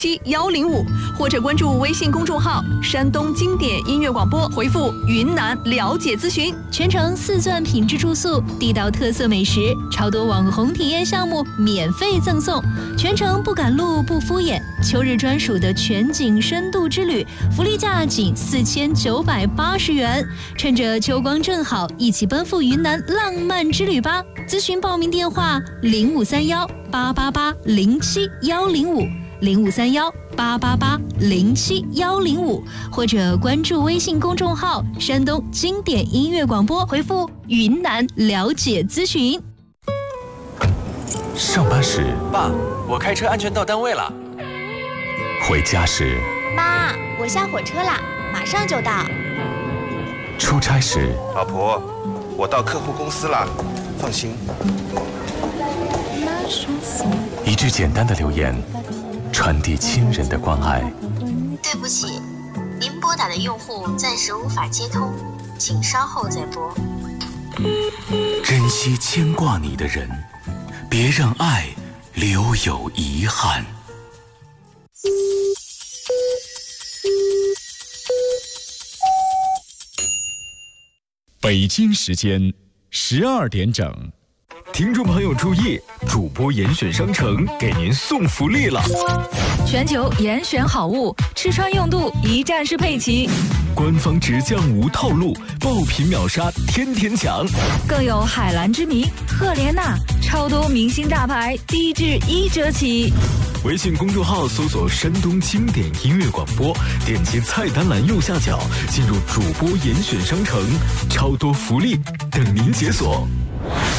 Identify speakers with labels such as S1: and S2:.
S1: 7105，或者关注微信公众号“山东经典音乐广播”，回复“云南了解咨询”，
S2: 全程4钻品质住宿，地道特色美食，超多网红体验项目免费赠送，全程不赶路不敷衍，秋日专属的全景深度之旅，福利价仅4980元。趁着秋光正好，一起奔赴云南浪漫之旅吧！咨询报名电话0531880175，053188071005，或者关注微信公众号“山东经典音乐广播”，回复“云南了解咨询”。
S3: 上班时，
S4: 爸，我开车安全到单位了。
S3: 回家时，
S5: 妈，我下火车啦，马上就到。
S3: 出差时，
S6: 老婆，我到客户公司了，放心。
S3: 一句简单的留言，传递亲人的关爱。
S7: 对不起，您拨打的用户暂时无法接通，请稍后再拨。
S3: 珍惜牵挂你的人，别让爱留有遗憾。
S8: 北京时间12点整。
S9: 听众朋友注意，主播严选商城给您送福利了！
S10: 全球严选好物，吃穿用度一站式配齐，
S9: 官方直降无套路，爆品秒杀，天天抢！
S10: 更有海蓝之谜、赫莲娜，超多明星大牌，低至1折起。
S9: 微信公众号搜索山东经典音乐广播，点击菜单栏右下角，进入主播严选商城，超多福利等您解锁。